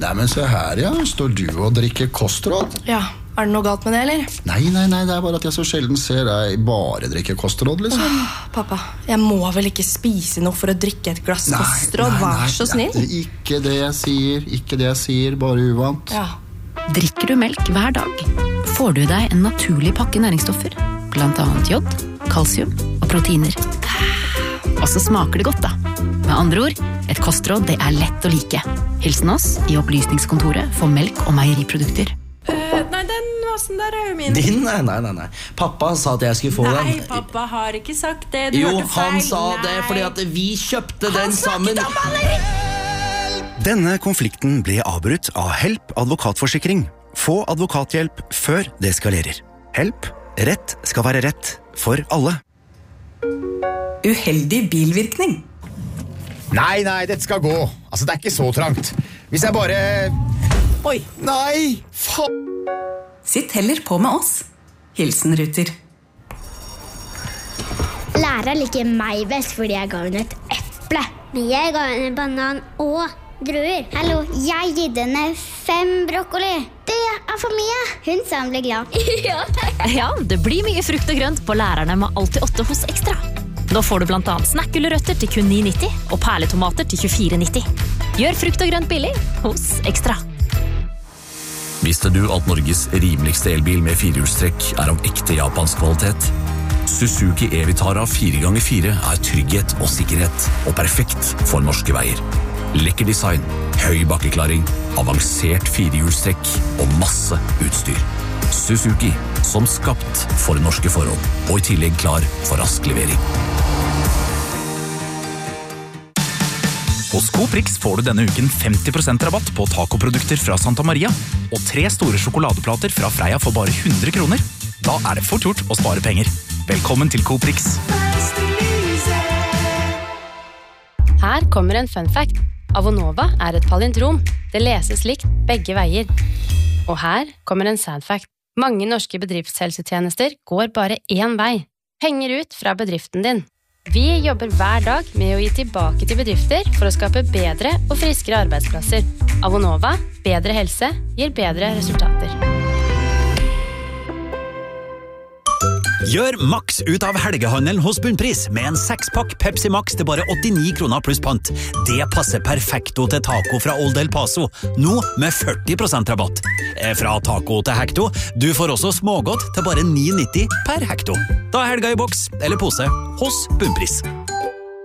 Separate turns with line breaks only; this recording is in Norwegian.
Nei, men se her, ja. Står du og drikker kostråd?
Ja, det noe galt med det, eller?
Nei, det bare at jeg så sjelden ser deg bare drikke kostråd, liksom.
Pappa, jeg må vel ikke spise noe for å drikke et glass kostråd, vær så snill.
Ikke det jeg sier, bare uvant.
Ja.
Drikker du melk hver dag, får du deg en naturlig pakke næringsstoffer, blant annet jod, kalsium og proteiner. Og så smaker det godt da. Med andre ord, et kostråd det er lett å like. Hilsen oss i opplysningskontoret for melk og meieriprodukter.
Nei, den vasen der er jo min.
Din? Nei. Pappa sa at jeg skulle få den.
Nei, pappa har ikke sagt det. Du
Jo,
hørte feil.
han sa det fordi at vi kjøpte den sammen.
Han snakket om maleri!
Denne konflikten ble avbrutt av Help advokatforsikring. Få advokathjelp før det eskalerer. Help. Rett skal være rett for alle.
Uheldig bilvirkning.
Nei, dette skal gå. Altså, det er ikke så trangt. Hvis jeg bare...
Oi.
Nei, faen.
Sitt heller på med oss. Hilsen Ruter.
Lærer liker meg best fordi jeg ga henne et eple. Men jeg ga henne banan og druer. Hallo, jeg gitt henne 5 brokkoli. Det er for mye. Hun sa hun ble glad.
Ja, det blir mye frukt og grønt på lærerne med Alltid 8 hos Ekstra. Nå får du blant annet snakkgulrøtter til kun 9,90 og perletomater til 24,90. Gjør frukt og grønt billig hos Ekstra.
Visste du at Norges rimeligste elbil med 4-hjulstrekk er av ekte japansk kvalitet? Suzuki e-Vitara 4x4 er trygghet og sikkerhet, og perfekt for norske veier. Lekker design, høy bakkeklaring, avansert 4-hjulstrekk og masse utstyr. Suzuki, som skapt for norske forhold, og i tillegg klar for rask levering.
Hos Coprix får du denne uken 50% rabatt på tacoprodukter fra Santa Maria, og 3 store sjokoladeplater fra Freia for bare 100 kroner. Da er det fort gjort å spare penger. Velkommen til Coprix.
Her kommer en fun fact. Avonova er et palindrom. Det leses likt begge veier. Og her kommer en sad fact. Mange norske bedriftshelsetjenester går bare én vei. Penger ut fra bedriften din. Vi jobber hver dag med å gi tilbake til bedrifter for å skape bedre og friskere arbeidsplasser. Avonova, bedre helse, gir bedre resultater.
Gjør maks ut av helgehandelen hos Bunnpris med en 6-pakk Pepsi Max til bare 89 kroner pluss pant. Det passer perfekto til taco fra Old El Paso, nå med 40% rabatt. Fra taco til hekto, du får også smågodt til bare 9,90 per hekto. Da er helga i boks eller pose hos Bunnpris.